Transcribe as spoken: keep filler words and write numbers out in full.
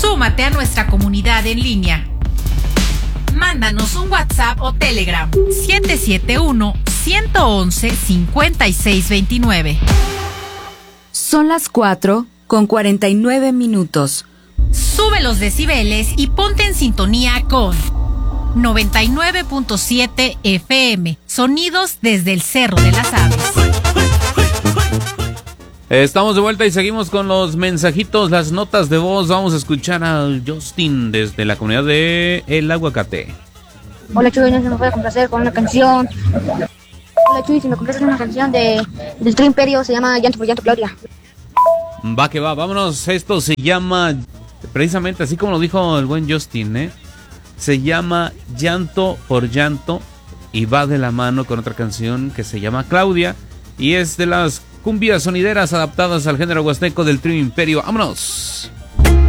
Súmate a nuestra comunidad en línea. Mándanos un WhatsApp o Telegram siete siete uno, uno uno uno, cinco seis dos nueve. Son las cuatro con cuarenta y nueve minutos. Sube los decibeles y ponte en sintonía con noventa y nueve punto siete F M. Sonidos desde el Cerro de las Aves. Estamos de vuelta y seguimos con los mensajitos, las notas de voz. Vamos a escuchar a Justin desde la comunidad de El Aguacate. Hola Chuy, no se me puede complacer con una canción. Hola Chuy, si me complaces una canción de del Trío Imperio, se llama Llanto por Llanto, Claudia. Va que va, vámonos. Esto se llama, precisamente así como lo dijo el buen Justin, ¿eh? Se llama Llanto por Llanto y va de la mano con otra canción que se llama Claudia y es de las cumbias sonideras adaptadas al género huasteco del Trío Imperio. ¡Vámonos!